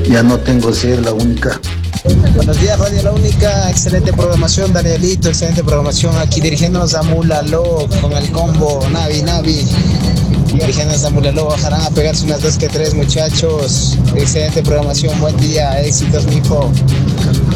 Ya no tengo sed, la única. Buenos días, Radio La Única. Excelente programación, Danielito. Excelente programación. Aquí dirigiéndonos a Mulalo con el combo Navi Navi. Dirigiéndonos a Mulalo. Bajarán a pegarse unas 2 que 3, muchachos. Excelente programación. Buen día. Éxitos, mijo.